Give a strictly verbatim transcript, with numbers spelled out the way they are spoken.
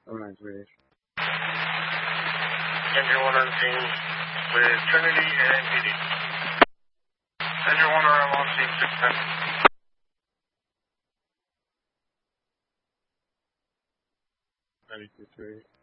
Oh, nice, really. Engine one on scene with Trinity and E D. Engine one on scene six ten. ninety-two three.